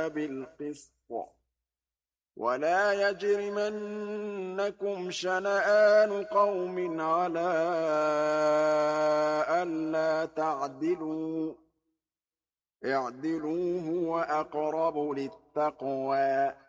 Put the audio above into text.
بِالْقِسْطِ ۖ وَلَا يَجْرِمَنَّكُمْ شَنَآنُ قَوْمٍ عَلَىٰ أَلَّا تَعْدِلُوا ۚ اعْدِلُوا هُوَ أَقْرَبُ لِلتَّقْوَىٰ